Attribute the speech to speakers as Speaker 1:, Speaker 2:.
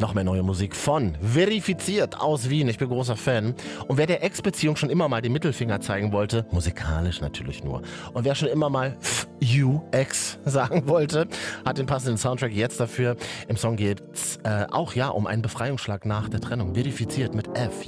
Speaker 1: Noch mehr neue Musik von Verifiziert aus Wien. Ich bin großer Fan. Und wer der Ex-Beziehung schon immer mal den Mittelfinger zeigen wollte, musikalisch natürlich nur, und wer schon immer mal you Ex sagen wollte, hat den passenden Soundtrack jetzt dafür. Im Song geht's auch um einen Befreiungsschlag nach der Trennung. Verifiziert mit F.